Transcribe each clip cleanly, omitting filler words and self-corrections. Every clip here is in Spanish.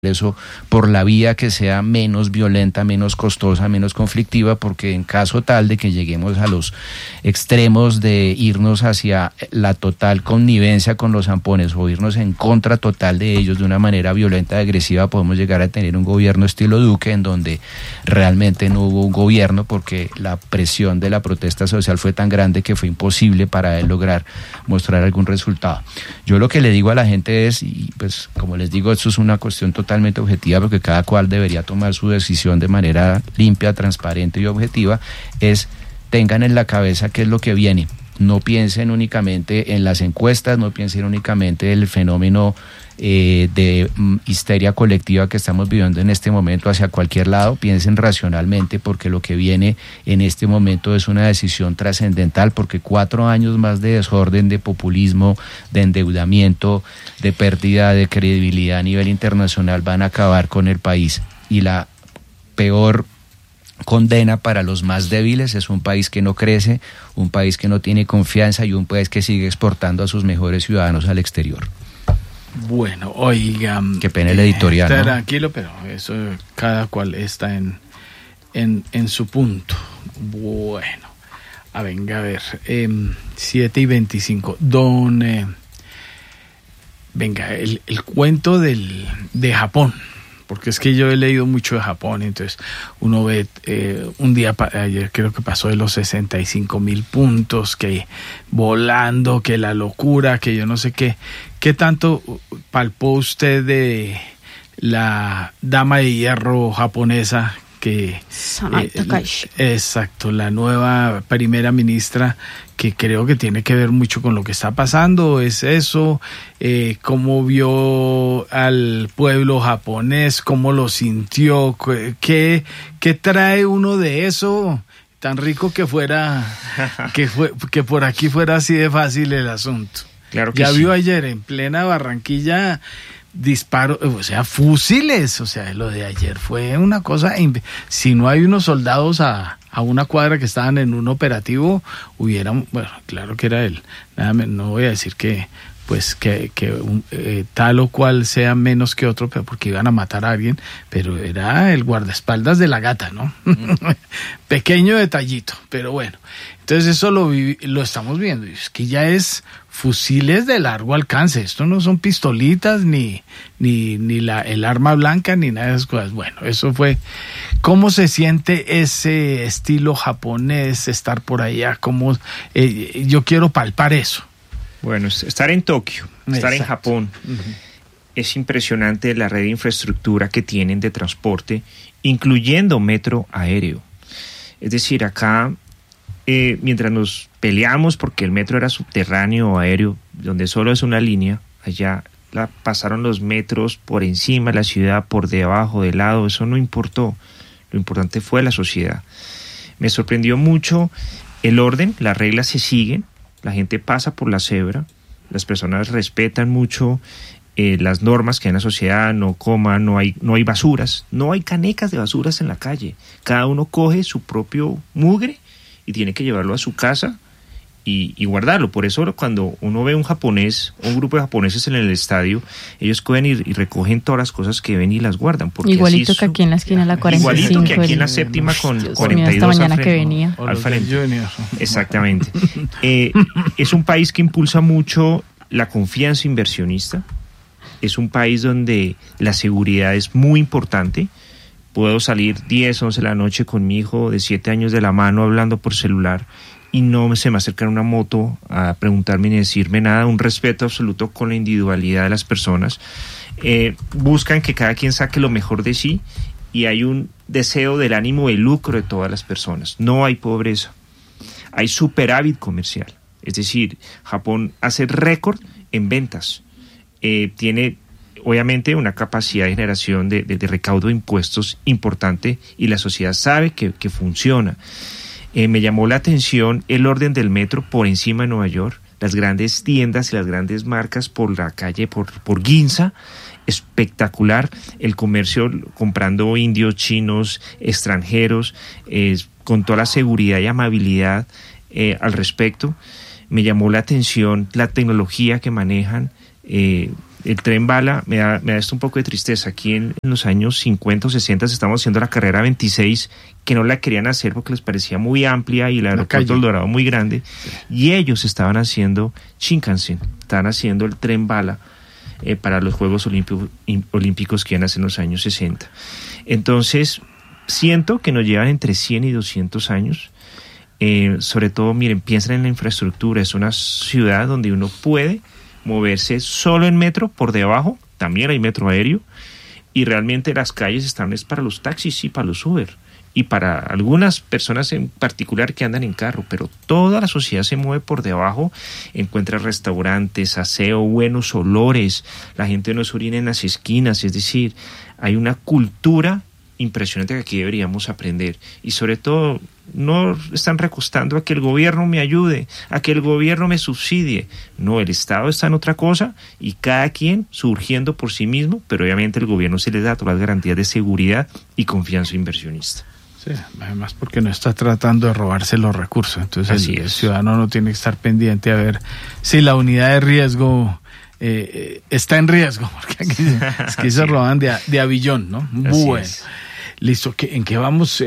eso por la vía que sea menos violenta, menos costosa, menos conflictiva, porque en caso tal de que lleguemos a los extremos de irnos hacia la total connivencia con los zampones o irnos en contra total de ellos de una manera violenta y agresiva, podemos llegar a tener un gobierno estilo Duque, en donde realmente no hubo un gobierno porque la presión de la protesta social fue tan grande que fue imposible para él lograr mostrar algún resultado. Yo lo que le digo a la gente es, y pues como les digo, esto es una cuestión totalmente objetiva porque cada cual debería tomar su decisión de manera limpia, transparente y objetiva, es tengan en la cabeza qué es lo que viene. No piensen únicamente en las encuestas, no piensen únicamente en el fenómeno de histeria colectiva que estamos viviendo en este momento hacia cualquier lado, piensen racionalmente porque lo que viene en este momento es una decisión trascendental, porque 4 años más de desorden, de populismo, de endeudamiento, de pérdida de credibilidad a nivel internacional van a acabar con el país, y la peor condena para los más débiles es un país que no crece, un país que no tiene confianza y un país que sigue exportando a sus mejores ciudadanos al exterior. Bueno, oiga, qué pena el editorial, ¿no? Tranquilo, pero eso cada cual está en su punto. Bueno, a ver, 7:25. Venga, el cuento de Japón, porque es que yo he leído mucho de Japón, entonces uno ve, un día, ayer creo que pasó de los 65,000 puntos, que volando, que la locura, que yo no sé qué. ¿Qué tanto palpó usted de la dama de hierro japonesa que... exacto, la nueva primera ministra, que creo que tiene que ver mucho con lo que está pasando? ¿Es eso? ¿Cómo vio al pueblo japonés? ¿Cómo lo sintió? ¿Qué trae uno de eso? Tan rico que fuera, que por aquí fuera así de fácil el asunto. Claro que ya sí. Vio ayer en plena Barranquilla disparos, o sea, fusiles, o sea, lo de ayer fue una cosa, si no hay unos soldados a una cuadra que estaban en un operativo, hubieran, bueno, claro que era él, no voy a decir que tal o cual sea menos que otro, pero porque iban a matar a alguien, pero era el guardaespaldas de la gata, ¿no? Pequeño detallito, pero bueno, entonces eso lo estamos viendo, es que ya es fusiles de largo alcance, esto no son pistolitas ni el arma blanca ni nada de esas cosas. Bueno, eso fue. ¿Cómo se siente ese estilo japonés, estar por allá? ¿Cómo, yo quiero palpar eso? Bueno, estar en Tokio, estar en Japón, uh-huh. Es impresionante la red de infraestructura que tienen de transporte, incluyendo metro aéreo. Es decir, acá, mientras nos peleamos porque el metro era subterráneo o aéreo, donde solo es una línea, allá pasaron los metros por encima de la ciudad, por debajo, de lado, eso no importó. Lo importante fue la sociedad. Me sorprendió mucho el orden, las reglas se siguen. La gente pasa por la cebra, las personas respetan mucho las normas que hay en la sociedad, no coman, no hay basuras, no hay canecas de basuras en la calle. Cada uno coge su propio mugre y tiene que llevarlo a su casa y guardarlo. Por eso cuando uno ve un grupo de japoneses en el estadio, ellos cogen y recogen todas las cosas que ven y las guardan. Porque igualito que aquí en la esquina de la 45. Igualito que aquí en la séptima con Dios 42 esta mañana al frente, que venía. al frente. Exactamente. Es un país que impulsa mucho la confianza inversionista. Es un país donde la seguridad es muy importante. Puedo salir 10, 11 de la noche con mi hijo de 7 años de la mano hablando por celular y no se me acerca una moto a preguntarme ni decirme nada. Un respeto absoluto con la individualidad de las personas. Buscan que cada quien saque lo mejor de sí y hay un deseo del ánimo de lucro de todas las personas. No hay pobreza. Hay superávit comercial. Es decir, Japón hace récord en ventas. Tiene obviamente una capacidad de generación de recaudo de impuestos importante y la sociedad sabe que funciona. Me llamó la atención el orden del metro por encima de Nueva York, las grandes tiendas y las grandes marcas por la calle, por Ginza, espectacular, el comercio comprando indios, chinos, extranjeros, con toda la seguridad y amabilidad al respecto. Me llamó la atención la tecnología que manejan, el tren bala me da esto un poco de tristeza. Aquí en los años 50 o 60 estamos haciendo la carrera 26, que no la querían hacer porque les parecía muy amplia y el aeropuerto El Dorado muy grande, y ellos estaban haciendo Shinkansen, estaban haciendo el tren bala para los Juegos Olímpicos que iban a ser en los años 60. Entonces, siento que nos llevan entre 100 y 200 años. Sobre todo, miren, piensen en la infraestructura. Es una ciudad donde uno puede moverse solo en metro por debajo, también hay metro aéreo, y realmente las calles están es para los taxis y para los Uber, y para algunas personas en particular que andan en carro, pero toda la sociedad se mueve por debajo, encuentra restaurantes, aseo, buenos olores, la gente no se orina en las esquinas, es decir, hay una cultura impresionante que aquí deberíamos aprender, y sobre todo no están recostando a que el gobierno me ayude, a que el gobierno me subsidie. No, el Estado está en otra cosa y cada quien surgiendo por sí mismo, pero obviamente el gobierno se le da todas las garantías de seguridad y confianza inversionista. Sí, además porque no está tratando de robarse los recursos, entonces el ciudadano no tiene que estar pendiente a ver si la unidad de riesgo está en riesgo, porque aquí se roban de avillón, ¿no? Bueno, listo, ¿en qué vamos?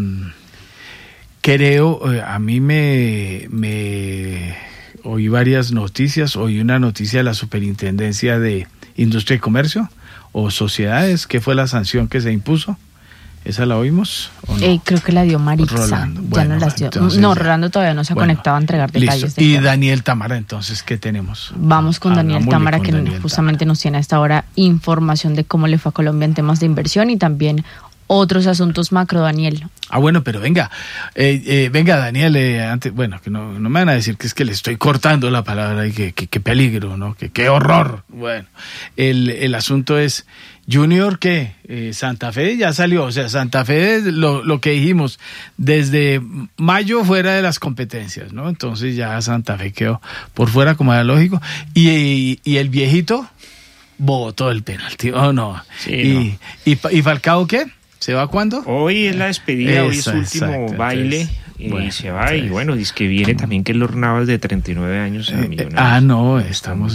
Creo, a mí me oí varias noticias, oí una noticia de la Superintendencia de Industria y Comercio o Sociedades, ¿qué fue la sanción que se impuso? ¿Esa la oímos o no? Creo que la dio Maritza. Rolando. Ya no las dio. Entonces, no, Rolando todavía no se ha conectado a entregar detalles. Y Daniel Támara, entonces, ¿qué tenemos? Vamos con Daniel Támara, que justamente nos tiene a esta hora información de cómo le fue a Colombia en temas de inversión y también otros asuntos macro, Daniel. Bueno, pero venga, Daniel, antes, bueno, que no me van a decir que es que le estoy cortando la palabra y que peligro, ¿no? Que qué horror. Bueno, el asunto es, Junior, ¿qué? Santa Fe ya salió, o sea, Santa Fe, lo que dijimos, desde mayo fuera de las competencias, ¿no? Entonces ya Santa Fe quedó por fuera, como era lógico, y el viejito botó el penalti, ¿o no? Sí, ¿Y Falcao qué? ¿Se va cuándo? Hoy es la despedida, hoy es su último baile, y se va, y bueno, dice que viene también que los Navas de 39 años a Millonarios. Estamos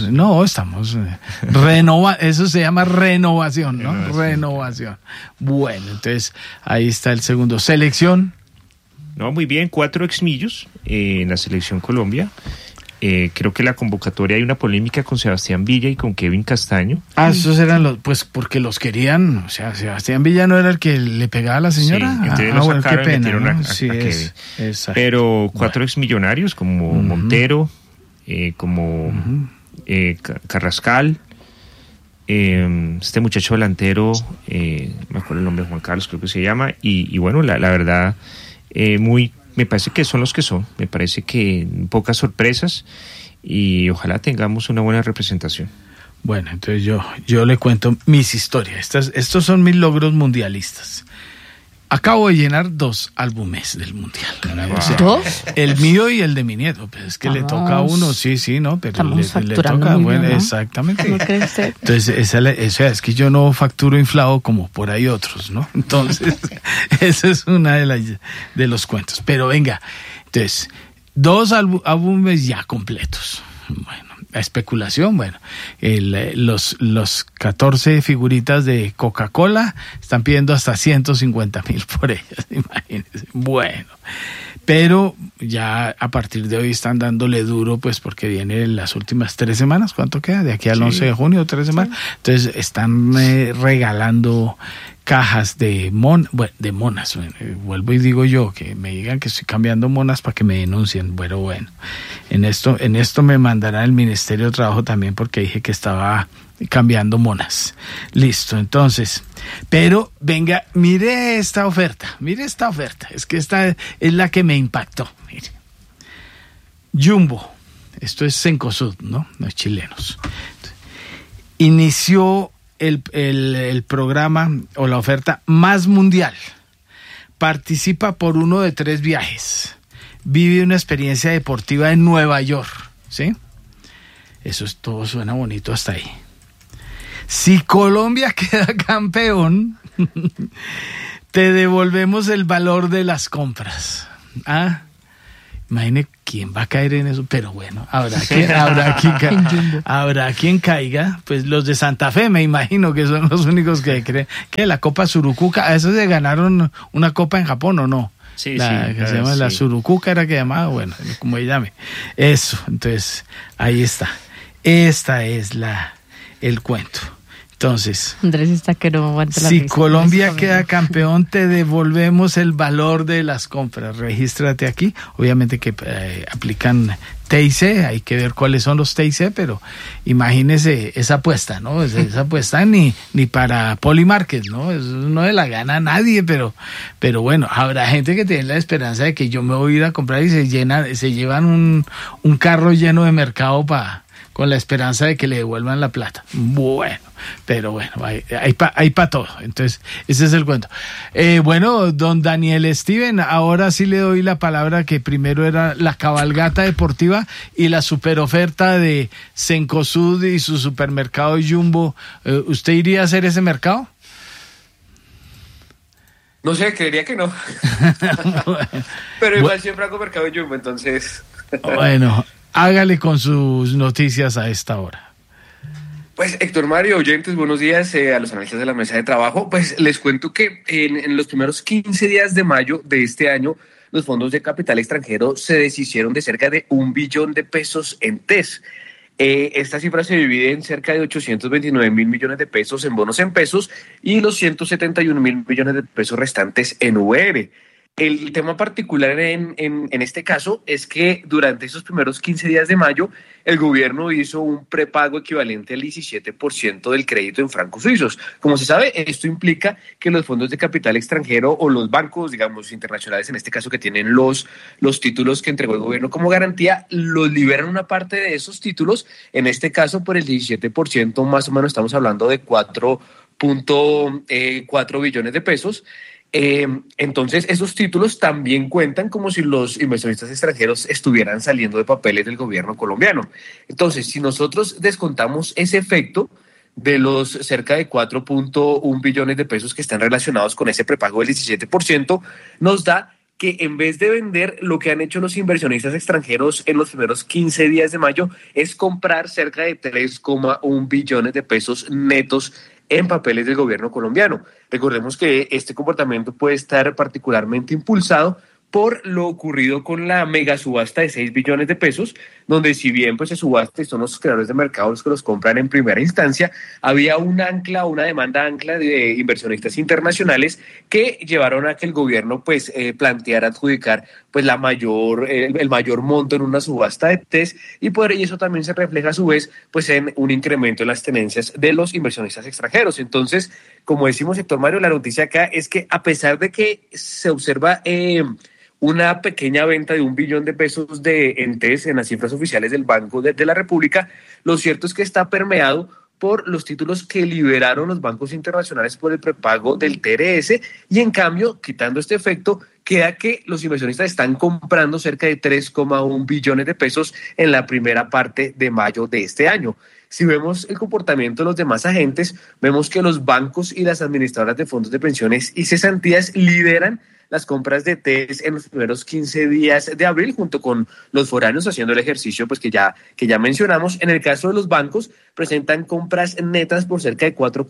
eso se llama renovación, ¿no? Renovación. Bueno, entonces ahí está el segundo. ¿Selección? No, muy bien, 4 exmillos en la Selección Colombia. Creo que la convocatoria hay una polémica con Sebastián Villa y con Kevin Castaño. Esos eran pues porque los querían, o sea, Sebastián Villa no era el que le pegaba a la señora. Sí, entonces lo sacaron, qué pena, metieron ¿no? a Kevin. Pero 4 exmillonarios como Montero, como Carrascal, este muchacho delantero, me acuerdo el nombre, Juan Carlos creo que se llama, y bueno, la verdad, me parece que son los que son, me parece que pocas sorpresas y ojalá tengamos una buena representación. Bueno, entonces yo le cuento mis historias, estos son mis logros mundialistas. Acabo de llenar 2 álbumes del mundial. O sea, ¿2? El mío y el de mi nieto. Pues es que le toca a uno, sí, ¿no? Pero le toca, bueno, ¿no? Exactamente. ¿Cómo cree usted? Entonces, es que yo no facturo inflado como por ahí otros, ¿no? Entonces, esa es una de los cuentos. Pero venga, entonces, 2 álbumes ya completos. Bueno. La especulación, bueno, los 14 figuritas de Coca-Cola están pidiendo hasta 150.000 por ellas, imagínense. Bueno, pero ya a partir de hoy están dándole duro, pues porque vienen las últimas 3 semanas, ¿cuánto queda? De aquí al 11 de junio, 3 semanas. Entonces están regalando cajas de monas, vuelvo y digo yo, que me digan que estoy cambiando monas para que me denuncien, bueno, en esto me mandará el Ministerio de Trabajo también porque dije que estaba cambiando monas. Listo, entonces, pero venga, mire esta oferta, es que esta es la que me impactó, mire. Jumbo, esto es Cencosud, ¿no? No es chilenos. Inició el programa o la oferta Más Mundial. Participa por uno de 3 viajes. Vive una experiencia deportiva en Nueva York, ¿sí? Todo suena bonito hasta ahí. Si Colombia queda campeón, te devolvemos el valor de las compras. Imagine quién va a caer en eso, pero bueno, habrá quien caiga, pues los de Santa Fe me imagino que son los únicos que creen que la Copa Surucuca, a eso se ganaron una copa en Japón, ¿o no? Sí, que se llama la Surucuca, era que llamaba, bueno, como llame. Eso, entonces, ahí está. Esta es el cuento. Entonces, Andrés está que no aguanta la si risa. Colombia queda campeón, te devolvemos el valor de las compras. Regístrate aquí. Obviamente que aplican TIC, hay que ver cuáles son los TIC, pero imagínese esa apuesta, ¿no? Esa apuesta ni para Polymarket, ¿no? Eso no le la gana a nadie, pero bueno, habrá gente que tiene la esperanza de que yo me voy a ir a comprar y se llevan un carro lleno de mercado con la esperanza de que le devuelvan la plata. Bueno, pero bueno, hay para todo. Entonces, ese es el cuento. Bueno, don Daniel Steven, ahora sí le doy la palabra, que primero era la cabalgata deportiva y la superoferta de Cencosud y su supermercado Jumbo. ¿Usted iría a hacer ese mercado? No sé, creería que no. Bueno, pero igual siempre hago mercado Jumbo, entonces... Bueno, hágale con sus noticias a esta hora. Pues Héctor Mario, oyentes, buenos días a los analistas de la mesa de trabajo. Pues les cuento que en los primeros 15 días de mayo de este año, los fondos de capital extranjero se deshicieron de cerca de $1 billón en TES. Esta cifra se divide en cerca de 829.000 millones de pesos en bonos en pesos y los 171.000 millones de pesos restantes en VR. El tema particular en este caso es que durante esos primeros 15 días de mayo, el gobierno hizo un prepago equivalente al 17% del crédito en francos suizos. Como se sabe, esto implica que los fondos de capital extranjero o los bancos, digamos, internacionales, en este caso que tienen los títulos que entregó el gobierno como garantía, los liberan una parte de esos títulos, en este caso por el 17%, más o menos estamos hablando de 4.4 billones de pesos. Entonces, esos títulos también cuentan como si los inversionistas extranjeros estuvieran saliendo de papeles del gobierno colombiano. Entonces, si nosotros descontamos ese efecto de los cerca de 4.1 billones de pesos que están relacionados con ese prepago del 17%, nos da que en vez de vender, lo que han hecho los inversionistas extranjeros en los primeros 15 días de mayo es comprar cerca de 3.1 billones de pesos netos en papeles del gobierno colombiano. Recordemos que este comportamiento puede estar particularmente impulsado por lo ocurrido con la mega subasta de 6 billones de pesos, donde si bien pues se subasta y son los creadores de mercado los que los compran en primera instancia, había una demanda ancla de inversionistas internacionales que llevaron a que el gobierno pues planteara adjudicar pues el mayor monto en una subasta de TES y eso también se refleja a su vez pues en un incremento en las tenencias de los inversionistas extranjeros. Entonces, como decimos, Héctor Mario, la noticia acá es que a pesar de que se observa una pequeña venta de $1 billón en TES en las cifras oficiales del Banco de la República, lo cierto es que está permeado por los títulos que liberaron los bancos internacionales por el prepago del TRS y en cambio, quitando este efecto, queda que los inversionistas están comprando cerca de 3.1 billones de pesos en la primera parte de mayo de este año. Si vemos el comportamiento de los demás agentes, vemos que los bancos y las administradoras de fondos de pensiones y cesantías lideran las compras de TES en los primeros 15 días de abril, junto con los foráneos haciendo el ejercicio pues que ya mencionamos. En el caso de los bancos, presentan compras netas por cerca de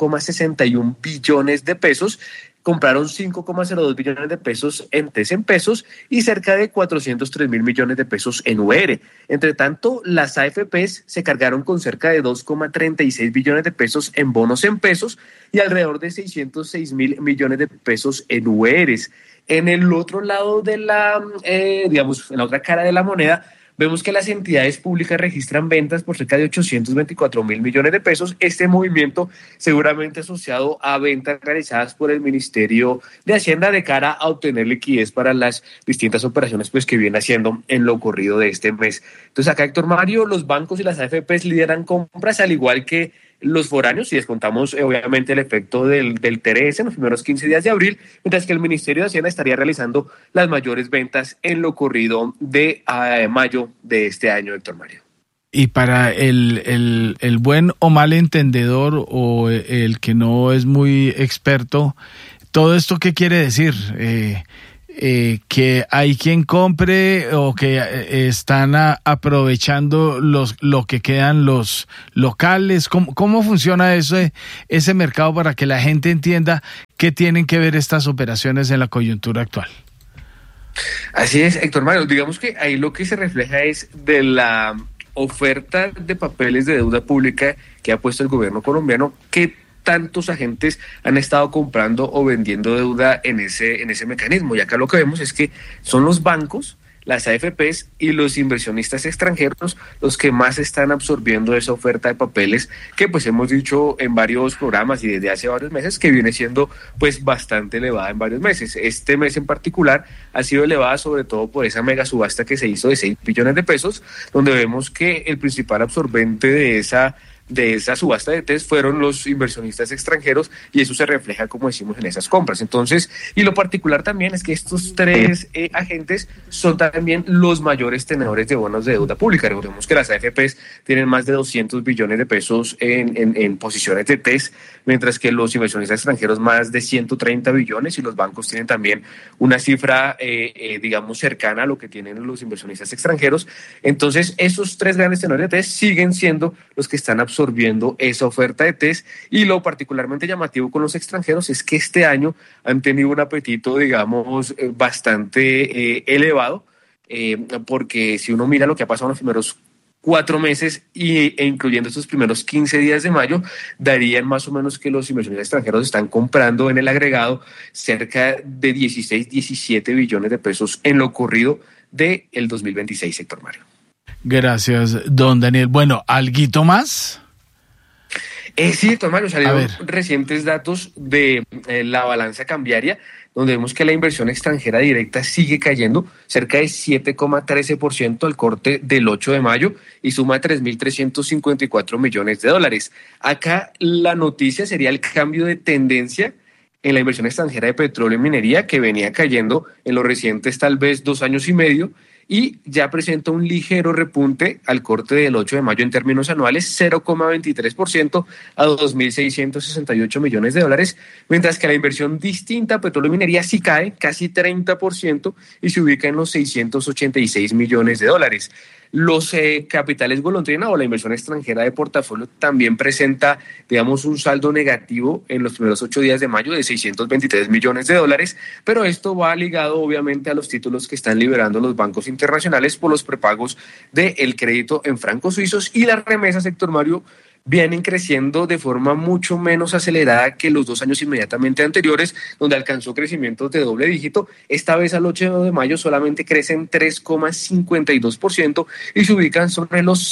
4.61 billones de pesos, compraron 5.02 billones de pesos en TES en pesos y cerca de 403.000 millones de pesos en VR. Entre tanto, las AFPs se cargaron con cerca de 2.36 billones de pesos en bonos en pesos y alrededor de 606.000 millones de pesos en URs. En el otro lado de en la otra cara de la moneda, vemos que las entidades públicas registran ventas por cerca de 824.000 millones de pesos. Este movimiento seguramente asociado a ventas realizadas por el Ministerio de Hacienda de cara a obtener liquidez para las distintas operaciones pues que viene haciendo en lo ocurrido de este mes. Entonces acá, Héctor Mario, los bancos y las AFPs lideran compras, al igual que los foráneos, si descontamos obviamente el efecto del TRS en los primeros 15 días de abril, mientras que el Ministerio de Hacienda estaría realizando las mayores ventas en lo ocurrido de mayo de este año, Héctor Mario. Y para el buen o mal entendedor o el que no es muy experto, ¿todo esto qué quiere decir? que hay quien compre o que están aprovechando lo que quedan los locales. ¿Cómo funciona ese mercado para que la gente entienda qué tienen que ver estas operaciones en la coyuntura actual? Así es, Héctor Mario. Digamos que ahí lo que se refleja es de la oferta de papeles de deuda pública que ha puesto el gobierno colombiano, que tantos agentes han estado comprando o vendiendo deuda en ese mecanismo. Y acá lo que vemos es que son los bancos, las AFPs y los inversionistas extranjeros los que más están absorbiendo esa oferta de papeles que pues hemos dicho en varios programas y desde hace varios meses que viene siendo pues bastante elevada en varios meses. Este mes en particular ha sido elevada sobre todo por esa mega subasta que se hizo de 6 billones de pesos, donde vemos que el principal absorbente de esa subasta de TES fueron los inversionistas extranjeros y eso se refleja, como decimos, en esas compras. Entonces, y lo particular también es que estos tres agentes son también los mayores tenedores de bonos de deuda pública. Recordemos que las AFPs tienen más de 200 billones de pesos en posiciones de TES, mientras que los inversionistas extranjeros más de 130 billones y los bancos tienen también una cifra, digamos, cercana a lo que tienen los inversionistas extranjeros. Entonces, esos tres grandes tenedores de TES siguen siendo los que están absorbiendo esa oferta de TES, y lo particularmente llamativo con los extranjeros es que este año han tenido un apetito, digamos, bastante elevado, porque si uno mira lo que ha pasado en los primeros 4 meses e incluyendo estos primeros 15 días de mayo, darían más o menos que los inversionistas extranjeros están comprando en el agregado cerca de 16, 17 billones de pesos en lo corrido del 2026, Héctor Mario. Gracias, don Daniel. Bueno, ¿alguito más? Sí, Héctor Mario, salieron recientes datos de la balanza cambiaria, donde vemos que la inversión extranjera directa sigue cayendo cerca de 7,13% al corte del 8 de mayo y suma 3.354 millones de dólares. Acá la noticia sería el cambio de tendencia en la inversión extranjera de petróleo y minería, que venía cayendo en los recientes tal vez 2 años y medio, y ya presenta un ligero repunte al corte del 8 de mayo en términos anuales, 0,23% a 2.668 millones de dólares, mientras que la inversión distinta a petróleo y minería sí cae casi 30% y se ubica en los 686 millones de dólares. Los capitales golondrina o la inversión extranjera de portafolio también presenta, digamos, un saldo negativo en los primeros 8 días de mayo de 623 millones de dólares, pero esto va ligado obviamente a los títulos que están liberando los bancos internacionales por los prepagos del crédito en francos suizos, y las remesas, Héctor Mario, vienen creciendo de forma mucho menos acelerada que los 2 años inmediatamente anteriores, donde alcanzó crecimientos de doble dígito. Esta vez al 8 de mayo solamente crecen 3,52% y se ubican sobre los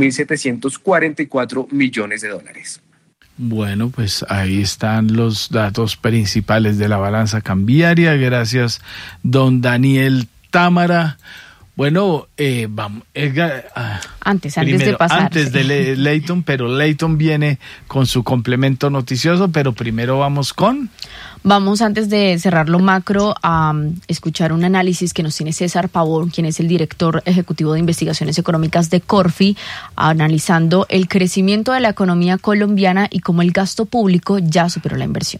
5.744 millones de dólares. Bueno, pues ahí están los datos principales de la balanza cambiaria. Gracias, don Daniel Támara. Bueno, vamos, Edgar, antes de pasar. Antes de Leighton, pero Leighton viene con su complemento noticioso, pero primero vamos, antes de cerrar lo macro, a escuchar un análisis que nos tiene César Pavón, quien es el director ejecutivo de investigaciones económicas de Corfi, analizando el crecimiento de la economía colombiana y cómo el gasto público ya superó la inversión.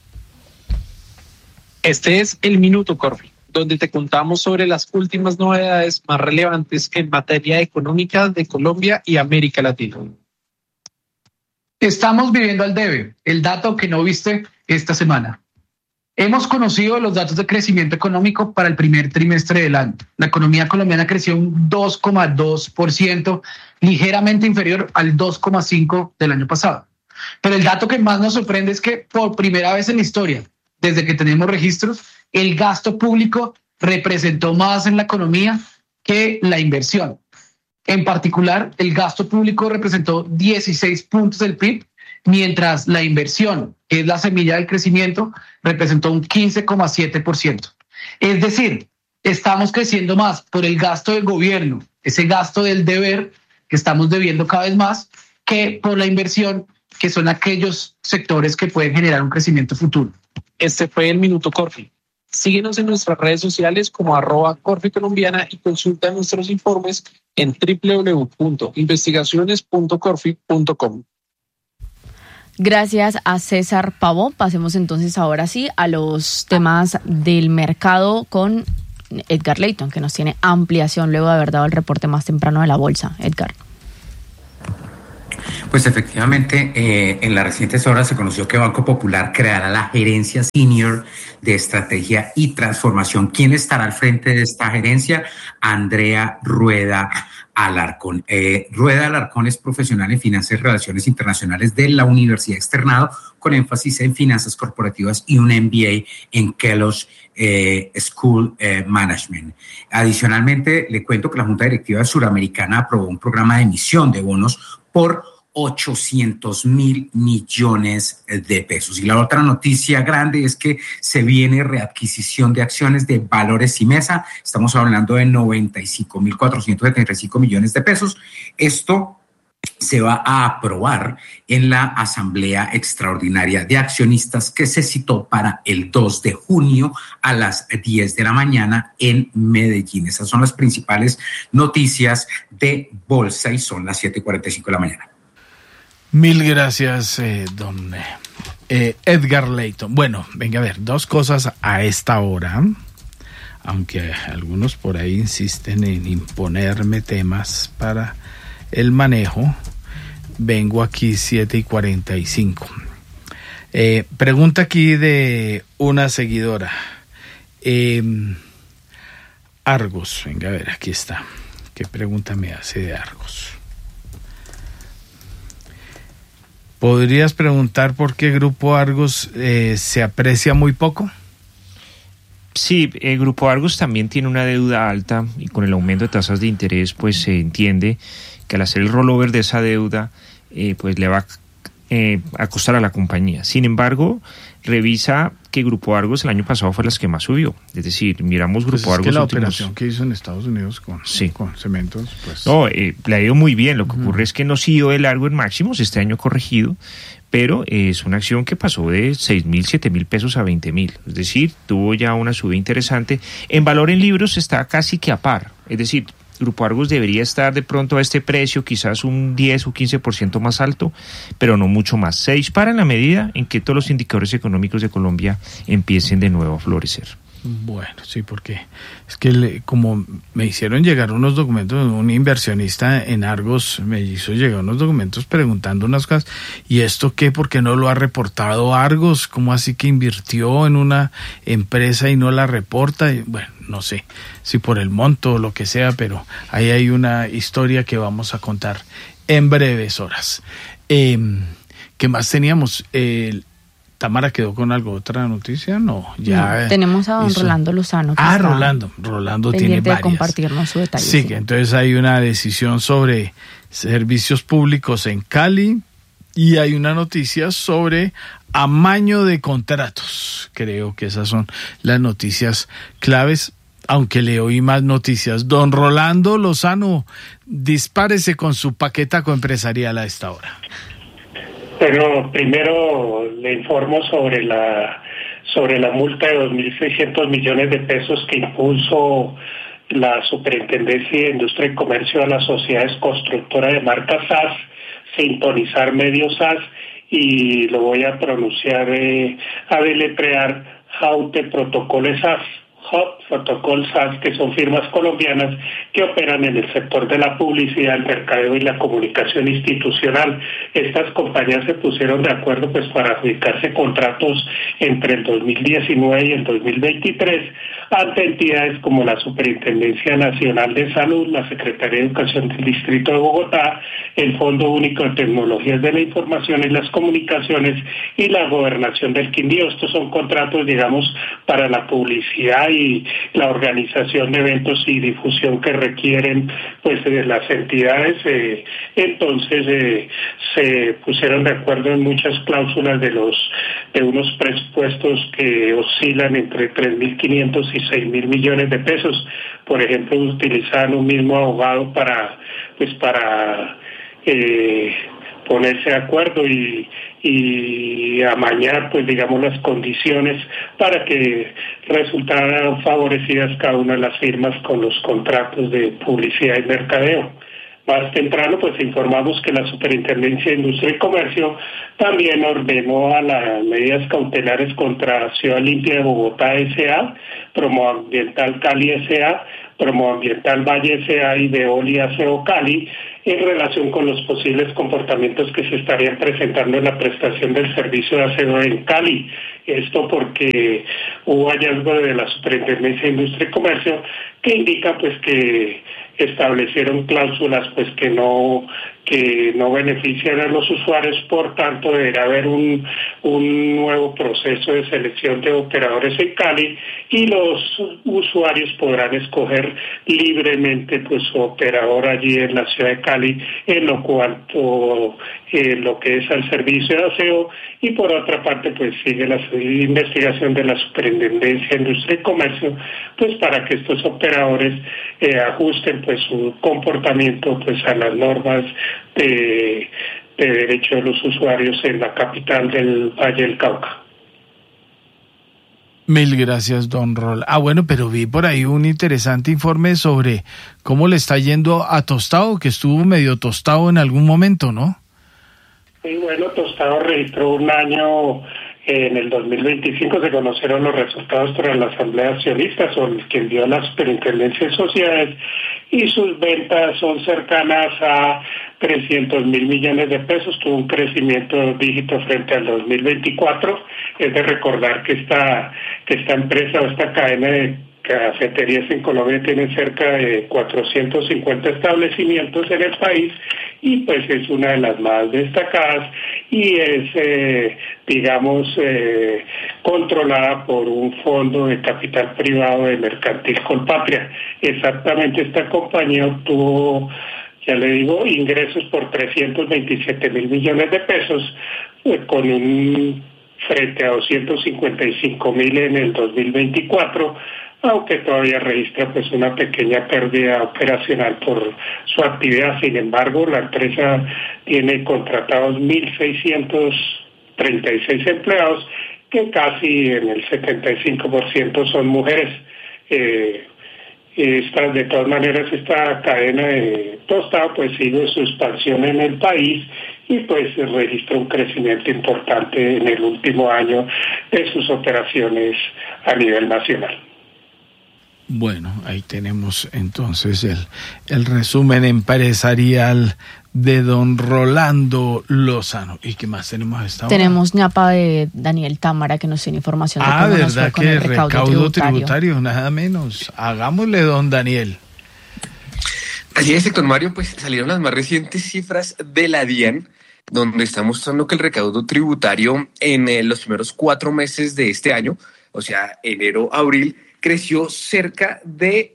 Este es el Minuto Corfi, donde te contamos sobre las últimas novedades más relevantes en materia económica de Colombia y América Latina. Estamos viviendo al debe, el dato que no viste esta semana. Hemos conocido los datos de crecimiento económico para el primer trimestre del año. La economía colombiana creció un 2,2%, ligeramente inferior al 2,5% del año pasado. Pero el dato que más nos sorprende es que por primera vez en la historia, desde que tenemos registros, el gasto público representó más en la economía que la inversión. En particular, el gasto público representó 16 puntos del PIB, mientras la inversión, que es la semilla del crecimiento, representó un 15,7%. Es decir, estamos creciendo más por el gasto del gobierno, ese gasto del deber que estamos debiendo cada vez más, que por la inversión, que son aquellos sectores que pueden generar un crecimiento futuro. Este fue el Minuto Corfi. Síguenos en nuestras redes sociales como @corficolombiana y consulta nuestros informes en www.investigaciones.corfi.com. Gracias a César Pavó. Pasemos entonces ahora sí a los temas del mercado con Edgar Leyton, que nos tiene ampliación luego de haber dado el reporte más temprano de la bolsa. Edgar. Pues efectivamente, en las recientes horas se conoció que Banco Popular creará la gerencia senior de estrategia y transformación. ¿Quién estará al frente de esta gerencia? Andrea Rueda Alarcón. Rueda Alarcón es profesional en finanzas y relaciones internacionales de la Universidad Externado, con énfasis en finanzas corporativas y un MBA en Kellogg School Management. Adicionalmente, le cuento que la Junta Directiva Suramericana aprobó un programa de emisión de bonos por 800.000 millones de pesos. Y la otra noticia grande es que se viene readquisición de acciones de Valores Simesa. Estamos hablando de 95.475 millones de pesos. Esto se va a aprobar en la Asamblea Extraordinaria de Accionistas que se citó para el 2 de junio a las 10 de la mañana en Medellín. Esas son las principales noticias de bolsa y son las 7:45 de la mañana. Mil gracias, don Edgar Leyton. Bueno, venga a ver, dos cosas a esta hora, aunque algunos por ahí insisten en imponerme temas para el manejo. Vengo aquí 7:45. Pregunta aquí de una seguidora. Argos, venga a ver, aquí está. ¿Qué pregunta me hace de Argos? ¿Podrías preguntar por qué Grupo Argos se aprecia muy poco? Sí, el Grupo Argos también tiene una deuda alta y con el aumento de tasas de interés pues se entiende que al hacer el rollover de esa deuda pues le va a costar a la compañía. Sin embargo, revisa que Grupo Argos el año pasado fue las que más subió. Es decir, miramos Grupo pues Argos. Que la operación que hizo en Estados Unidos con cementos, pues. No, le ha ido muy bien. Lo que ocurre es que no siguió de largo en máximos, este año corregido, pero es una acción que pasó de 6.000, 7.000 pesos a 20.000. Es decir, tuvo ya una subida interesante. En valor en libros está casi que a par. Es decir, Grupo Argos debería estar de pronto a este precio, quizás un 10 o 15% más alto, pero no mucho más. Se dispara en la medida en que todos los indicadores económicos de Colombia empiecen de nuevo a florecer. Bueno, sí, porque es que como me hicieron llegar unos documentos, un inversionista en Argos me hizo llegar unos documentos preguntando unas cosas, ¿y esto qué? ¿Por qué no lo ha reportado Argos? ¿Cómo así que invirtió en una empresa y no la reporta? Y, bueno, no sé si por el monto o lo que sea, pero ahí hay una historia que vamos a contar en breves horas. ¿Qué más teníamos? ¿Tamara quedó con algo, otra noticia? No, ya. Tenemos a don Rolando Lozano. Rolando tiene varias. De compartirnos su detalle. Sí, entonces hay una decisión sobre servicios públicos en Cali y hay una noticia sobre amaño de contratos. Creo que esas son las noticias claves, aunque le oí más noticias. Don Rolando Lozano, dispárese con su paquetaco empresarial a esta hora. Bueno, primero le informo sobre la multa de 2.600 millones de pesos que impuso la Superintendencia de Industria y Comercio a las sociedades constructoras de marca SAS, Sintonizar Medio SAS, y lo voy a pronunciar, a deletrear, Jaute Protocol SAS. Protocol SAS, que son firmas colombianas que operan en el sector de la publicidad, el mercadeo y la comunicación institucional. Estas compañías se pusieron de acuerdo pues para adjudicarse contratos entre el 2019 y el 2023 ante entidades como la Superintendencia Nacional de Salud, la Secretaría de Educación del Distrito de Bogotá, el Fondo Único de Tecnologías de la Información y las Comunicaciones y la Gobernación del Quindío. Estos son contratos, digamos, para la publicidad y la organización de eventos y difusión que requieren pues de las entidades. Entonces se pusieron de acuerdo en muchas cláusulas de unos presupuestos que oscilan entre 3.500 y 6.000 millones de pesos. Por ejemplo, utilizaban un mismo abogado para ponerse de acuerdo y amañar, pues digamos, las condiciones para que resultaran favorecidas cada una de las firmas con los contratos de publicidad y mercadeo. Más temprano, pues informamos que la Superintendencia de Industria y Comercio también ordenó a las medidas cautelares contra Ciudad Limpia de Bogotá S.A., Promoambiental Cali S.A., Promoambiental Valle S.A. y Veolia Aseo Cali en relación con los posibles comportamientos que se estarían presentando en la prestación del servicio de aseo en Cali. Esto porque hubo hallazgo de la Superintendencia de Industria y Comercio que indica pues que establecieron cláusulas pues que no benefician a los usuarios, por tanto deberá haber un nuevo proceso de selección de operadores en Cali y los usuarios podrán escoger libremente pues su operador allí en la ciudad de Cali en lo cuanto lo que es al servicio de aseo, y por otra parte pues sigue la investigación de la Superintendencia de Industria y Comercio pues para que estos operadores ajusten pues su comportamiento pues a las normas de derecho de los usuarios en la capital del Valle del Cauca. Mil gracias, don Rol. Bueno, pero vi por ahí un interesante informe sobre cómo le está yendo a Tostado, que estuvo medio tostado en algún momento, ¿no? Sí, bueno, Tostado registró un año, en el 2025 se conocieron los resultados tras la Asamblea de Accionistas, que envió la Superintendencia de Sociedades, y sus ventas son cercanas a 300 mil millones de pesos, tuvo un crecimiento de dígito frente al 2024. Es de recordar que esta empresa o esta cadena de cafeterías en Colombia tiene cerca de 450 establecimientos en el país y pues es una de las más destacadas y es, controlada por un fondo de capital privado de Mercantil Colpatria. Exactamente, esta compañía obtuvo, ya le digo, ingresos por 327 mil millones de pesos, frente a 255 mil en el 2024, aunque todavía registra pues una pequeña pérdida operacional por su actividad. Sin embargo, la empresa tiene contratados 1.636 empleados, que casi en el 75% son mujeres. De todas maneras, esta cadena de Tostado pues sigue su expansión en el país y pues registra un crecimiento importante en el último año de sus operaciones a nivel nacional. Bueno, ahí tenemos entonces el resumen empresarial de don Rolando Lozano. ¿Y qué más tenemos a esta hora? Tenemos ñapa de Daniel Támara que nos tiene información de cómo nos fue con el recaudo tributario. Nada menos. Hagámosle, don Daniel. Así es, Héctor Mario, pues salieron las más recientes cifras de la DIAN, donde está mostrando que el recaudo tributario en los primeros 4 meses de este año, o sea, enero-abril, creció cerca de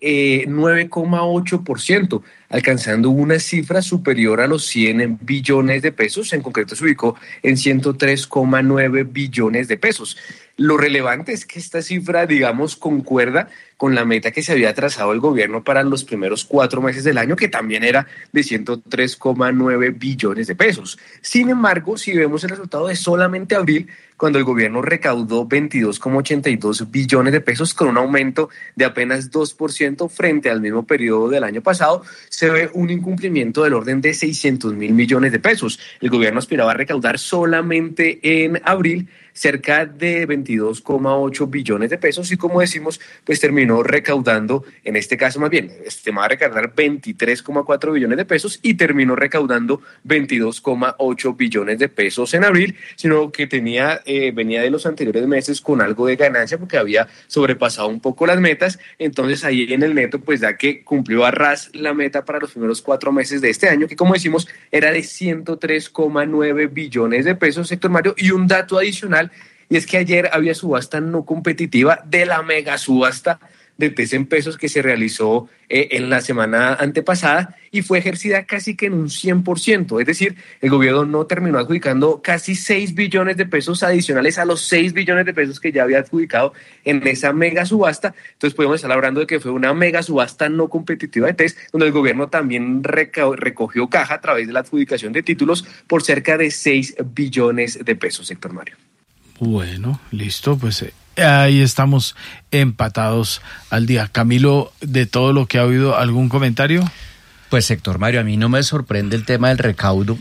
9,8%, alcanzando una cifra superior a los 100 billones de pesos. En concreto se ubicó en 103,9 billones de pesos. Lo relevante es que esta cifra, digamos, concuerda con la meta que se había trazado el gobierno para los primeros 4 meses del año, que también era de 103,9 billones de pesos. Sin embargo, si vemos el resultado de solamente abril, cuando el gobierno recaudó 22,82 billones de pesos con un aumento de apenas 2% frente al mismo periodo del año pasado, se ve un incumplimiento del orden de 600 mil millones de pesos. El gobierno aspiraba a recaudar solamente en abril cerca de 22,8 billones de pesos y, como decimos, pues terminó recaudando, en este caso más bien, estimaba recaudar 23,4 billones de pesos y terminó recaudando 22,8 billones de pesos en abril, sino que venía de los anteriores meses con algo de ganancia porque había sobrepasado un poco las metas. Entonces ahí en el neto pues da que cumplió a ras la meta para los primeros 4 meses de este año, que como decimos era de 103,9 billones de pesos, Héctor Mario. Y un dato adicional, y es que ayer había subasta no competitiva de la mega subasta de TES en pesos que se realizó en la semana antepasada y fue ejercida casi que en un 100%, es decir, el gobierno no terminó adjudicando casi 6 billones de pesos adicionales a los 6 billones de pesos que ya había adjudicado en esa mega subasta. Entonces podemos estar hablando de que fue una mega subasta no competitiva de TES, donde el gobierno también recogió caja a través de la adjudicación de títulos por cerca de 6 billones de pesos, Héctor Mario. Bueno, listo, pues ahí estamos empatados al día. Camilo, de todo lo que ha habido, ¿algún comentario? Pues Héctor Mario, a mí no me sorprende el tema del recaudo.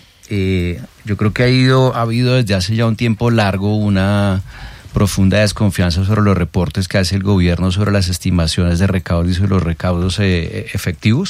Yo creo que ha habido desde hace ya un tiempo largo una profunda desconfianza sobre los reportes que hace el gobierno sobre las estimaciones de recaudos y sobre los recaudos efectivos.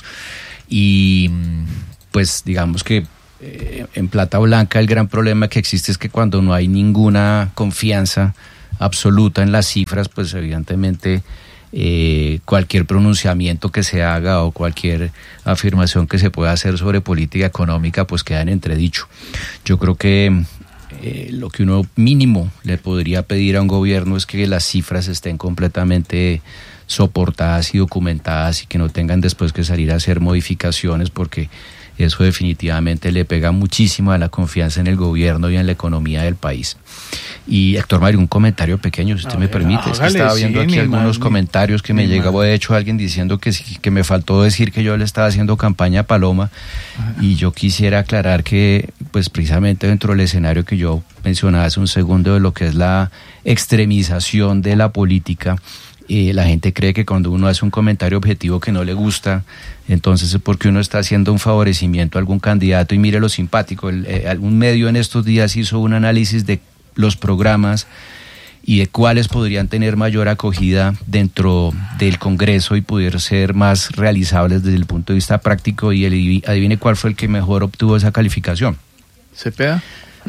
Y pues digamos que en Plata Blanca el gran problema que existe es que cuando no hay ninguna confianza absoluta en las cifras, pues evidentemente cualquier pronunciamiento que se haga o cualquier afirmación que se pueda hacer sobre política económica pues queda en entredicho. Yo creo que lo que uno mínimo le podría pedir a un gobierno es que las cifras estén completamente soportadas y documentadas y que no tengan después que salir a hacer modificaciones, porque eso definitivamente le pega muchísimo a la confianza en el gobierno y en la economía del país. Y Héctor Mario, un comentario pequeño, si usted me permite. Es que estaba viendo aquí algunos comentarios que me llegó, de hecho, alguien diciendo que me faltó decir que yo le estaba haciendo campaña a Paloma. Y yo quisiera aclarar que, pues precisamente dentro del escenario que yo mencionaba hace un segundo de lo que es la extremización de la política, la gente cree que cuando uno hace un comentario objetivo que no le gusta, entonces es porque uno está haciendo un favorecimiento a algún candidato. Y mire lo simpático, algún medio en estos días hizo un análisis de los programas y de cuáles podrían tener mayor acogida dentro del Congreso y poder ser más realizables desde el punto de vista práctico, y adivine cuál fue el que mejor obtuvo esa calificación. ¿Cepeda?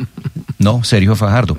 No, Sergio Fajardo.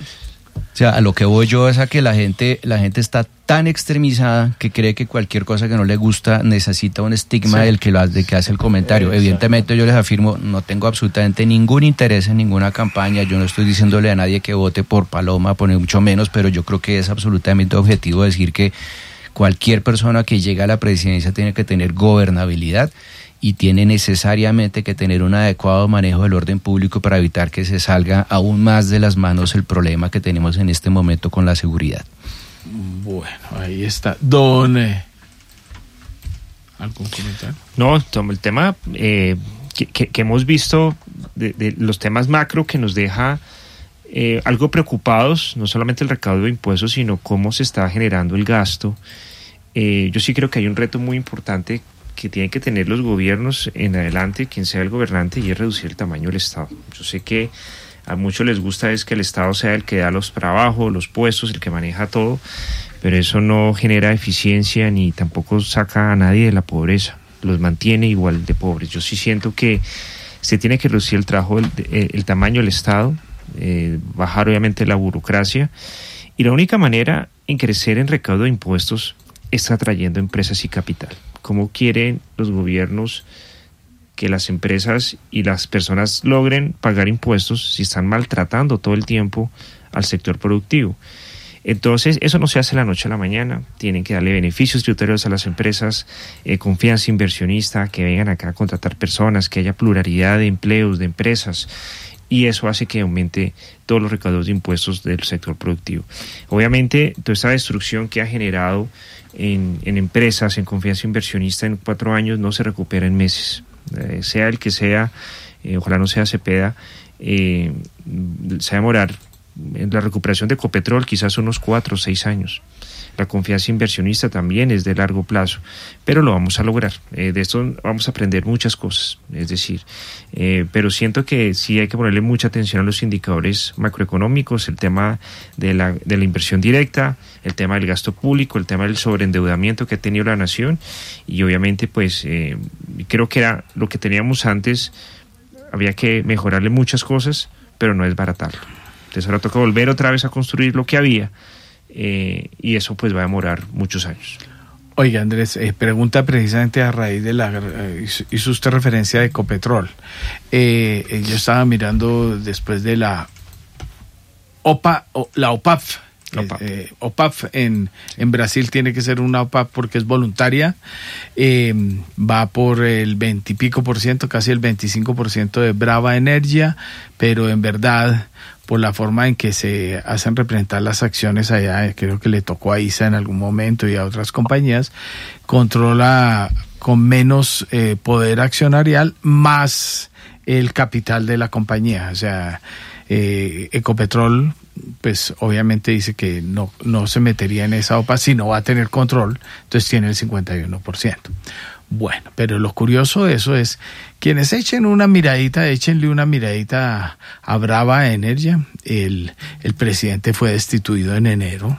O sea, a lo que voy yo es a que la gente está tan extremizada que cree que cualquier cosa que no le gusta necesita un estigma del que hace el comentario. Exacto. Evidentemente yo les afirmo, no tengo absolutamente ningún interés en ninguna campaña. Yo no estoy diciéndole a nadie que vote por Paloma, por mucho menos, pero yo creo que es absolutamente objetivo decir que cualquier persona que llegue a la presidencia tiene que tener gobernabilidad y tiene necesariamente que tener un adecuado manejo del orden público para evitar que se salga aún más de las manos el problema que tenemos en este momento con la seguridad. Bueno, ahí está. Don, ¿algún comentario? No, el tema que hemos visto de los temas macro que nos deja algo preocupados, no solamente el recaudo de impuestos, sino cómo se está generando el gasto. Yo sí creo que hay un reto muy importante que tienen que tener los gobiernos en adelante, quien sea el gobernante, y es reducir el tamaño del Estado. Yo sé que a muchos les gusta es que el Estado sea el que da los trabajos, los puestos, el que maneja todo, pero eso no genera eficiencia ni tampoco saca a nadie de la pobreza, los mantiene igual de pobres. Yo sí siento que se tiene que reducir el tamaño del Estado, bajar obviamente la burocracia, y la única manera en crecer en recaudo de impuestos es atrayendo empresas y capital. ¿Cómo quieren los gobiernos que las empresas y las personas logren pagar impuestos si están maltratando todo el tiempo al sector productivo? Entonces, eso no se hace de la noche a la mañana. Tienen que darle beneficios tributarios a las empresas, confianza inversionista, que vengan acá a contratar personas, que haya pluralidad de empleos, de empresas, y eso hace que aumente todos los recaudos de impuestos del sector productivo. Obviamente, toda esta destrucción que ha generado en empresas, en confianza inversionista en 4 años, no se recupera en meses. Sea el que sea, ojalá no sea Cepeda, se va a demorar en la recuperación de Ecopetrol quizás unos 4 o 6 años. La confianza inversionista también es de largo plazo, pero lo vamos a lograr. De esto vamos a aprender muchas cosas, es decir, pero siento que sí hay que ponerle mucha atención a los indicadores macroeconómicos, el tema de la inversión directa, el tema del gasto público, el tema del sobreendeudamiento que ha tenido la nación, y obviamente pues creo que era lo que teníamos antes, había que mejorarle muchas cosas, pero no desbaratarlo. Entonces ahora toca volver otra vez a construir lo que había, y eso pues va a demorar muchos años. Oiga, Andrés, pregunta precisamente a raíz de hizo usted referencia de Ecopetrol. Yo estaba mirando después de la OPAF. OPAF en Brasil tiene que ser una OPAF porque es voluntaria, va por el 20 y pico por ciento, casi el 25% de Brava Energia, pero en verdad por la forma en que se hacen representar las acciones allá, creo que le tocó a ISA en algún momento y a otras compañías, controla con menos poder accionarial más el capital de la compañía. O sea, Ecopetrol pues obviamente dice que no se metería en esa OPA si no va a tener control, entonces tiene el 51%. Bueno, pero lo curioso de eso es, quienes échenle una miradita a Brava Energy. El presidente fue destituido en enero,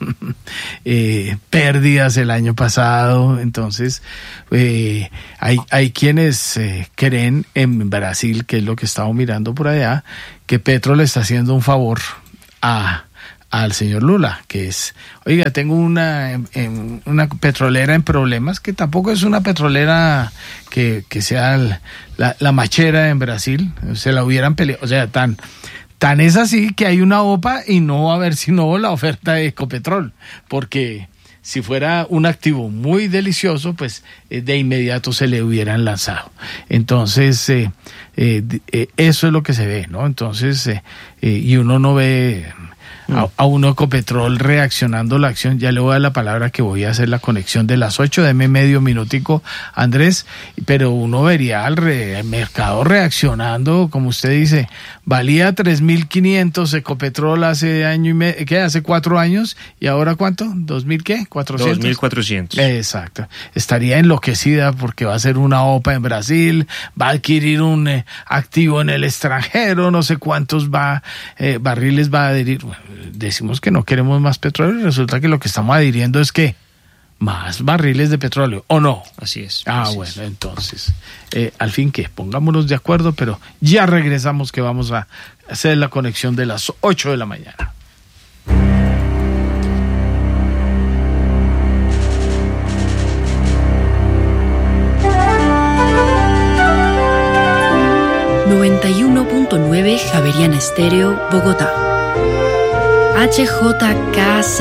pérdidas el año pasado, entonces hay quienes creen en Brasil, que es lo que estamos mirando por allá, que Petro le está haciendo un favor al señor Lula, que es, oiga, tengo una petrolera en problemas, que tampoco es una petrolera que sea la machera en Brasil, se la hubieran peleado, o sea, tan es así que hay una OPA y no va a haber sino la oferta de Ecopetrol, porque si fuera un activo muy delicioso, pues de inmediato se le hubieran lanzado. Entonces, eso es lo que se ve, ¿no? Entonces, y uno no ve a uno Ecopetrol reaccionando la acción. Ya le voy a dar la palabra que voy a hacer la conexión de las 8, deme medio minutico, Andrés, pero uno vería al mercado reaccionando, como usted dice, valía 3.500 Ecopetrol hace año y medio, ¿qué? Hace 4 años, y ahora ¿cuánto? ¿2.000 qué? 400. 2.400. Exacto. Estaría enloquecida porque va a ser una OPA en Brasil, va a adquirir un activo en el extranjero, no sé cuántos barriles va a adherir. Bueno, decimos que no queremos más petróleo y resulta que lo que estamos adhiriendo es que más barriles de petróleo, ¿o no? Así es. Bueno, entonces, al fin que pongámonos de acuerdo, pero ya regresamos, que vamos a hacer la conexión de las 8 de la mañana. .9 Javeriana Estéreo, Bogotá. HJKZ.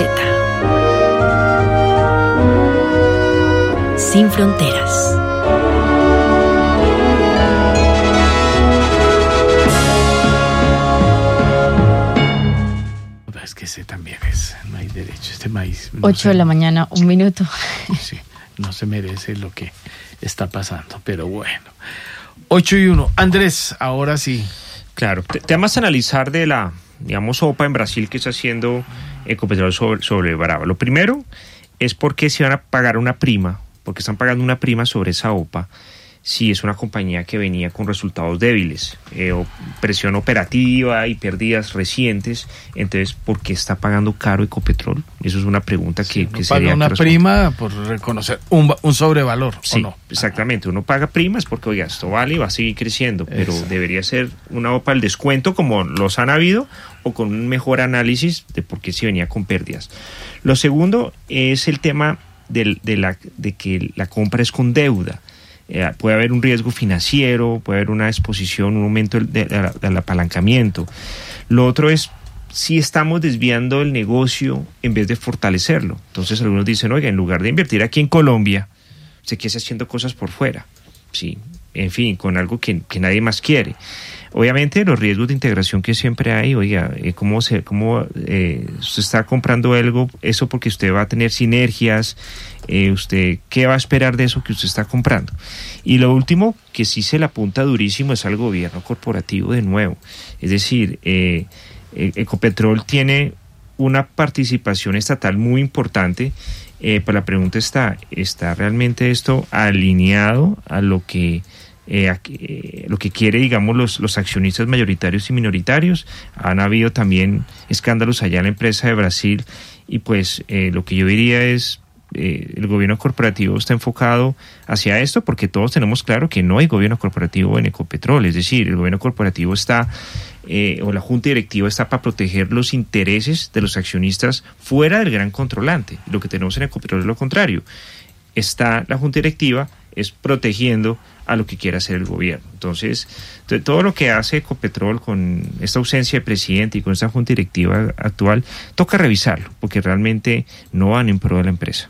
Sin fronteras. Es que ese también es, no hay derecho, este maíz. 8 de la mañana, 1 minuto. Sí, no se merece lo que está pasando, pero bueno. 8:01. Andrés, ahora sí. Claro, temas a analizar de la, digamos, OPA en Brasil que está haciendo Ecopetrol sobre Brava. Lo primero es por qué se van a pagar una prima, porque están pagando una prima sobre esa OPA si es una compañía que venía con resultados débiles, presión operativa y pérdidas recientes. Entonces, ¿por qué está pagando caro Ecopetrol? Eso es una pregunta que sería... Paga una prima por reconocer un sobrevalor, sí, ¿o no? Exactamente. Uno paga primas porque, oiga, esto vale y va a seguir creciendo, pero debería ser una OPA al descuento como los han habido, o con un mejor análisis de por qué se venía con pérdidas. Lo segundo es el tema de que la compra es con deuda. Puede haber un riesgo financiero, puede haber una exposición, un aumento del apalancamiento. Lo otro es si estamos desviando el negocio en vez de fortalecerlo. Entonces algunos dicen, oiga, en lugar de invertir aquí en Colombia, se quiere haciendo cosas por fuera, sí, en fin, con algo que nadie más quiere. Obviamente los riesgos de integración que siempre hay, oiga, ¿cómo usted está comprando algo, eso porque usted va a tener sinergias? ¿Usted qué va a esperar de eso que usted está comprando? Y lo último, que sí se le apunta durísimo, es al gobierno corporativo de nuevo. Es decir, Ecopetrol tiene una participación estatal muy importante, pero la pregunta ¿está realmente esto alineado a lo que quiere, digamos, los accionistas mayoritarios y minoritarios? Han habido también escándalos allá en la empresa de Brasil, y pues lo que yo diría es, el gobierno corporativo está enfocado hacia esto, porque todos tenemos claro que no hay gobierno corporativo en Ecopetrol. Es decir, el gobierno corporativo está, o la junta directiva está para proteger los intereses de los accionistas fuera del gran controlante. Lo que tenemos en Ecopetrol es lo contrario. Está la junta directiva es protegiendo a lo que quiera hacer el gobierno. Entonces, todo lo que hace Ecopetrol con esta ausencia de presidente y con esta junta directiva actual, toca revisarlo, porque realmente no van en pro de la empresa.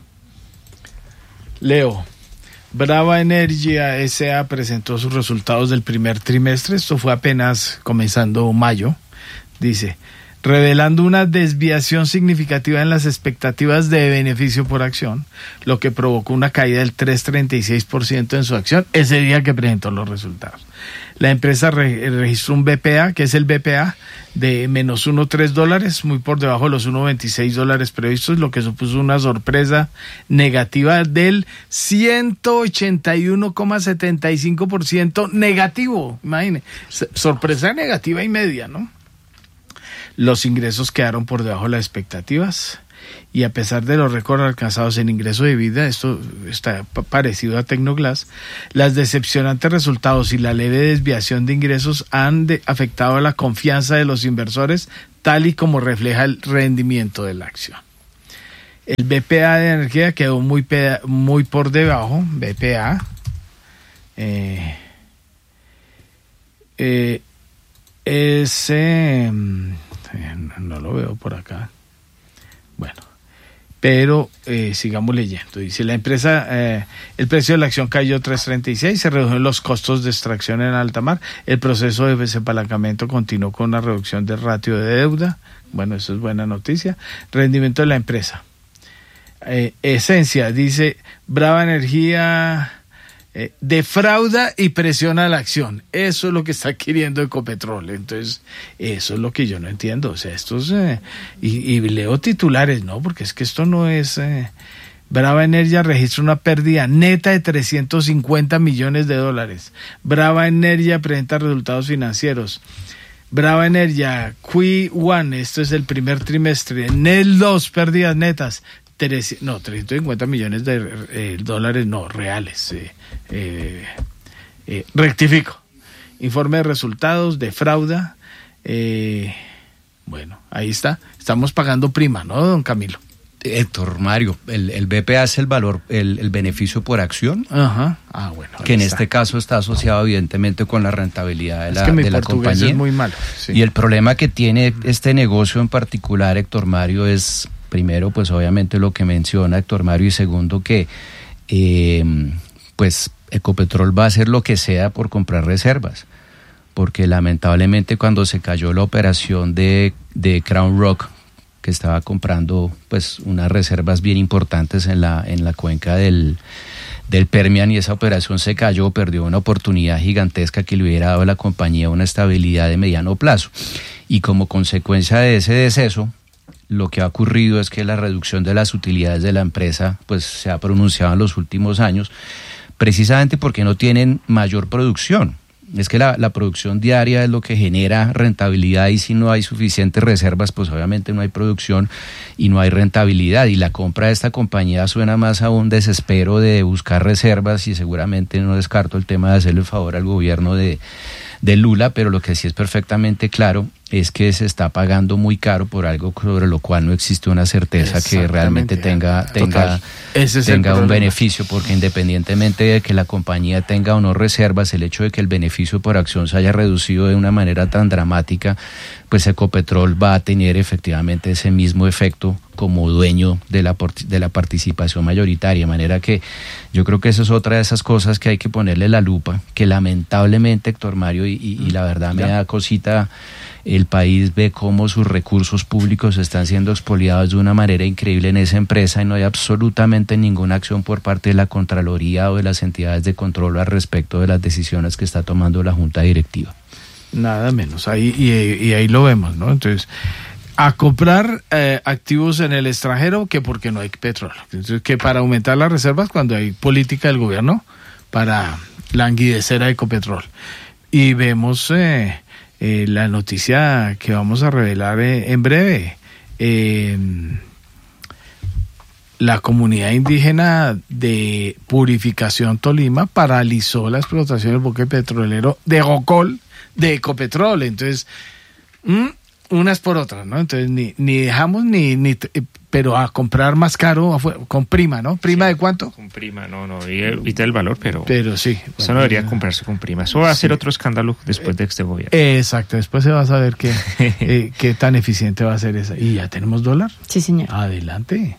Leo, Brava Energy S.A. presentó sus resultados del primer trimestre. Esto fue apenas comenzando mayo. Dice, revelando una desviación significativa en las expectativas de beneficio por acción, lo que provocó una caída del 3,36% en su acción ese día que presentó los resultados. La empresa registró un BPA, que es el BPA, de menos $1.03, muy por debajo de los $1.26 previstos, lo que supuso una sorpresa negativa del 181,75% negativo. Imagínense, sorpresa negativa y media, ¿no? Los ingresos quedaron por debajo de las expectativas. Y a pesar de los récords alcanzados en ingreso de vida, esto está parecido a Tecnoglass, las decepcionantes resultados y la leve desviación de ingresos han afectado a la confianza de los inversores, tal y como refleja el rendimiento de la acción. El BPA de energía quedó muy por debajo, BPA, no lo veo por acá. Bueno, pero sigamos leyendo. Dice la empresa, el precio de la acción cayó 3.36, se redujeron los costos de extracción en alta mar, el proceso de desapalancamiento continuó con una reducción del ratio de deuda. Bueno, eso es buena noticia. Rendimiento de la empresa. Esencia, dice, Brava Energía defrauda y presiona la acción. Eso es lo que está queriendo Ecopetrol. Entonces, eso es lo que yo no entiendo. O sea, estos y leo titulares, ¿no? Porque es que esto no es... Brava Energía registra una pérdida neta de $350 millones. Brava Energía presenta resultados financieros. Brava Energía Q1, esto es el primer trimestre. Net loss, pérdidas netas. 350 millones de dólares, no, reales. Rectifico. Informe de resultados, defrauda. Bueno, ahí está. Estamos pagando prima, ¿no, don Camilo? Héctor Mario, el BPA es el valor, el beneficio por acción. Ajá. Bueno. Que en este caso está asociado evidentemente con la rentabilidad de la compañía. Es muy malo. Sí. Y el problema que tiene este negocio en particular, Héctor Mario, es primero, pues obviamente lo que menciona Héctor Mario, y segundo que pues Ecopetrol va a hacer lo que sea por comprar reservas, porque lamentablemente cuando se cayó la operación de Crown Rock, que estaba comprando pues unas reservas bien importantes en la cuenca del Permian, y esa operación se cayó, perdió una oportunidad gigantesca que le hubiera dado a la compañía una estabilidad de mediano plazo. Y como consecuencia de ese deceso, lo que ha ocurrido es que la reducción de las utilidades de la empresa pues se ha pronunciado en los últimos años, precisamente porque no tienen mayor producción. Es que la producción diaria es lo que genera rentabilidad, y si no hay suficientes reservas, pues obviamente no hay producción y no hay rentabilidad. Y la compra de esta compañía suena más a un desespero de buscar reservas, y seguramente no descarto el tema de hacerle el favor al gobierno de Lula, pero lo que sí es perfectamente claro es que se está pagando muy caro por algo sobre lo cual no existe una certeza que realmente tenga un beneficio, porque independientemente de que la compañía tenga o no reservas, el hecho de que el beneficio por acción se haya reducido de una manera tan dramática, pues Ecopetrol va a tener efectivamente ese mismo efecto como dueño de la participación mayoritaria, de manera que yo creo que eso es otra de esas cosas que hay que ponerle la lupa, que lamentablemente, Héctor Mario, y la verdad me da cosita, el país ve cómo sus recursos públicos están siendo expoliados de una manera increíble en esa empresa, y no hay absolutamente ninguna acción por parte de la Contraloría o de las entidades de control al respecto de las decisiones que está tomando la Junta Directiva. Nada menos, ahí lo vemos, ¿no? Entonces, a comprar activos en el extranjero, que porque no hay petróleo. Entonces, que para aumentar las reservas cuando hay política del gobierno para languidecer a Ecopetrol. Y vemos la noticia que vamos a revelar en breve. La comunidad indígena de Purificación Tolima paralizó la explotación del buque petrolero de Gocol de Ecopetrol. Entonces, unas por otras, ¿no? Entonces, ni dejamos pero a comprar más caro con prima, ¿no? ¿Prima de cuánto? Con prima, no, ahorita el valor, pero sí. Eso no debería comprarse con prima. Eso va a ser otro escándalo después de este gobierno. Exacto, después se va a saber qué tan eficiente va a ser esa. ¿Y ya tenemos dólar? Sí, señor. Adelante.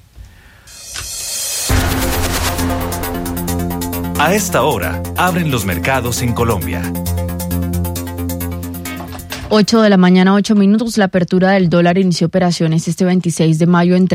A esta hora, abren los mercados en Colombia. 8 de la mañana, 8 minutos. La apertura del dólar inició operaciones este 26 de mayo en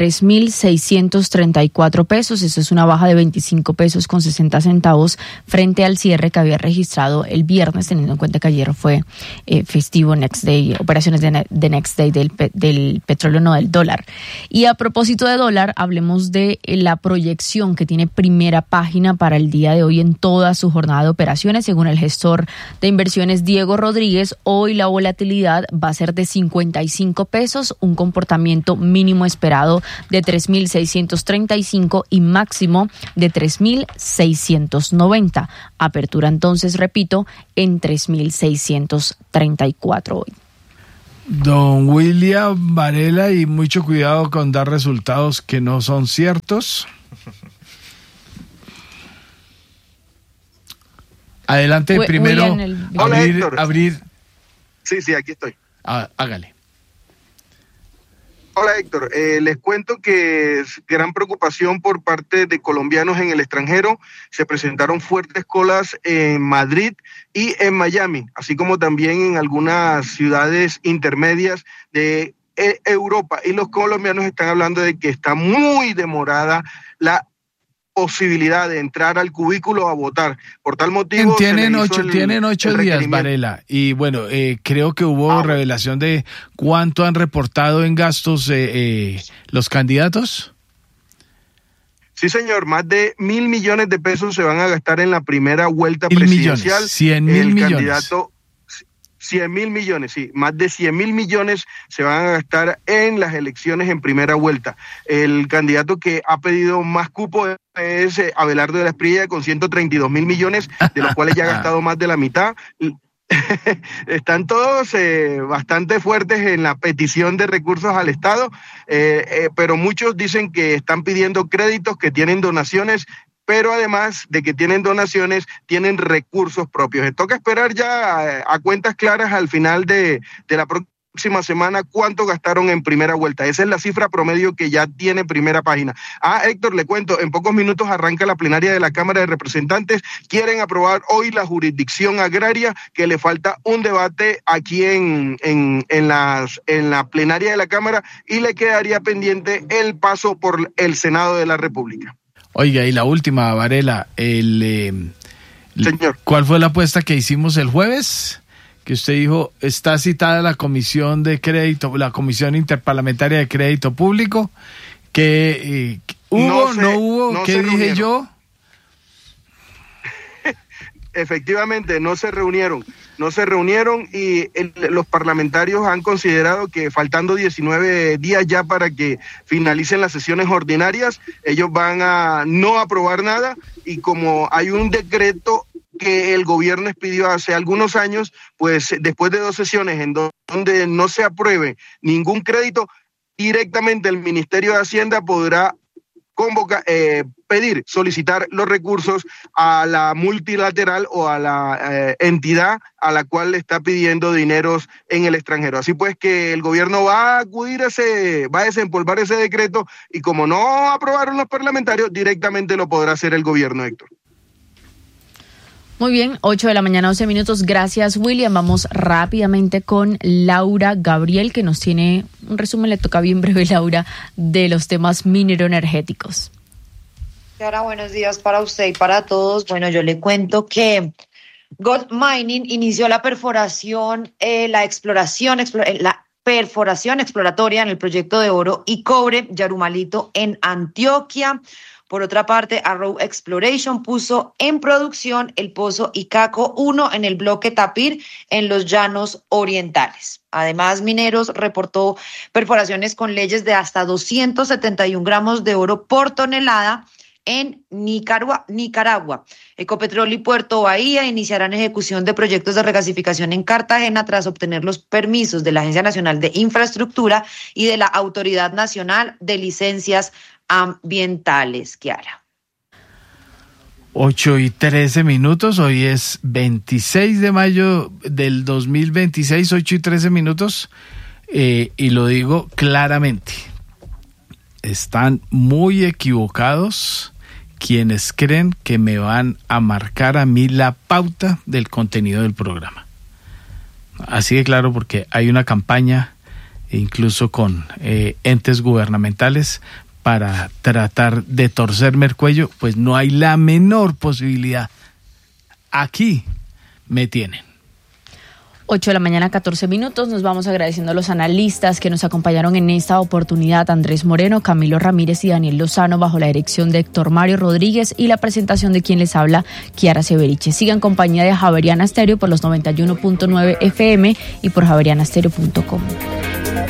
3.634 pesos. Eso es una baja de 25 pesos con 60 centavos frente al cierre que había registrado el viernes, teniendo en cuenta que ayer fue festivo Next Day, operaciones de Next Day del petróleo, no del dólar. Y a propósito de dólar, hablemos de la proyección que tiene Primera Página para el día de hoy en toda su jornada de operaciones. Según el gestor de inversiones Diego Rodríguez, hoy la volatilidad va a ser de 55 pesos, un comportamiento mínimo esperado de 3.635 y máximo de 3.690. Apertura entonces, repito, en 3.634 hoy. Don William Varela, y mucho cuidado con dar resultados que no son ciertos. Adelante, primero abrir. Sí, aquí estoy. Hágale. Hola, Héctor. Les cuento que es gran preocupación por parte de colombianos en el extranjero. Se presentaron fuertes colas en Madrid y en Miami, así como también en algunas ciudades intermedias de Europa. Y los colombianos están hablando de que está muy demorada la posibilidad de entrar al cubículo a votar. Por tal motivo tienen 8 días, Varela, y bueno, creo que hubo revelación de cuánto han reportado en gastos los candidatos. Sí, señor, más de 1.000 millones de pesos se van a gastar en la primera vuelta presidencial. 100.000 millones. Candidato 100.000 millones, sí, más de 100.000 millones se van a gastar en las elecciones en primera vuelta. El candidato que ha pedido más cupo es Abelardo de la Espriella, con 132.000 millones, de los cuales ya ha gastado más de la mitad. Están todos bastante fuertes en la petición de recursos al Estado, pero muchos dicen que están pidiendo créditos, que tienen donaciones, pero además de que tienen donaciones, tienen recursos propios. Les toca esperar ya a cuentas claras al final de la próxima semana cuánto gastaron en primera vuelta. Esa es la cifra promedio que ya tiene Primera Página. Héctor, le cuento, en pocos minutos arranca la plenaria de la Cámara de Representantes. Quieren aprobar hoy la jurisdicción agraria, que le falta un debate aquí en la plenaria de la Cámara, y le quedaría pendiente el paso por el Senado de la República. Oiga, y la última, Varela, Señor. ¿Cuál fue la apuesta que hicimos el jueves? Que usted dijo, está citada la Comisión de Crédito, la Comisión Interparlamentaria de Crédito Público, que ¿hubo, no hubo? ¿Qué dije yo? Efectivamente, no se reunieron y los parlamentarios han considerado que faltando 19 días ya para que finalicen las sesiones ordinarias, ellos van a no aprobar nada, y como hay un decreto que el gobierno expidió hace algunos años, pues después de 2 sesiones en donde no se apruebe ningún crédito, directamente el Ministerio de Hacienda podrá solicitar los recursos a la multilateral o a la entidad a la cual le está pidiendo dineros en el extranjero. Así pues que el gobierno va a acudir va a desempolvar ese decreto, y como no aprobaron los parlamentarios, directamente lo podrá hacer el gobierno, Héctor. Muy bien, 8 de la mañana, 11 minutos. Gracias, William. Vamos rápidamente con Laura Gabriel, que nos tiene un resumen, le toca bien breve, Laura, de los temas mineroenergéticos. Clara, buenos días para usted y para todos. Bueno, yo le cuento que Gold Mining inició la perforación exploratoria en el proyecto de oro y cobre Yarumalito en Antioquia. Por otra parte, Arrow Exploration puso en producción el pozo Icaco 1 en el bloque Tapir en los Llanos Orientales. Además, Mineros reportó perforaciones con leyes de hasta 271 gramos de oro por tonelada en Nicaragua. Ecopetrol y Puerto Bahía iniciarán ejecución de proyectos de regasificación en Cartagena tras obtener los permisos de la Agencia Nacional de Infraestructura y de la Autoridad Nacional de Licencias Ambientales. Kiara. 8:13, hoy es 26 de mayo del 2026, 8:13, y lo digo claramente, están muy equivocados quienes creen que me van a marcar a mí la pauta del contenido del programa. Así de claro, porque hay una campaña, incluso con entes gubernamentales, para tratar de torcerme el cuello, pues no hay la menor posibilidad. Aquí me tienen. 8 de la mañana, 14 minutos. Nos vamos agradeciendo a los analistas que nos acompañaron en esta oportunidad: Andrés Moreno, Camilo Ramírez y Daniel Lozano, bajo la dirección de Héctor Mario Rodríguez y la presentación de quien les habla, Kiara Severiche. Sigan en compañía de Javeriana Estéreo por los 91.9 FM y por javerianastereo.com.